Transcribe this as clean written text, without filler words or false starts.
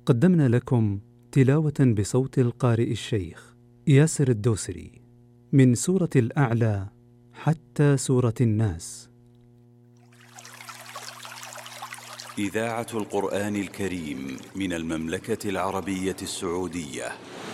قدمنا لكم تلاوة بصوت القارئ الشيخ ياسر الدوسري من سورة الأعلى حتى سورة الناس. إذاعة القرآن الكريم من المملكة العربية السعودية.